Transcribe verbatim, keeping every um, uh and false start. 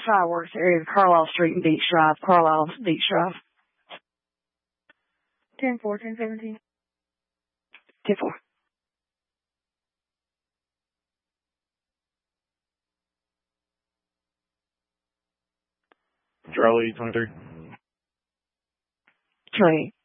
Fireworks area, Carlisle Street and Beach Drive, Carlisle, Beach Drive. ten four, ten seventeen. ten four. Charlie, twenty-three. Charlie.